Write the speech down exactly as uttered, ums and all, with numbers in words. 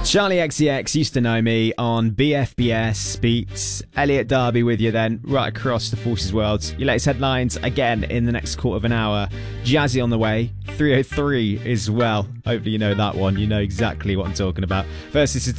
Charlie X C X used to know me on B F B S Beats. Elliot Darby with you then, right across the Forces world. Your latest headlines again in the next quarter of an hour. Jazzy on the way, three oh three as well. Hopefully you know that one, you know exactly what I'm talking about. First, this is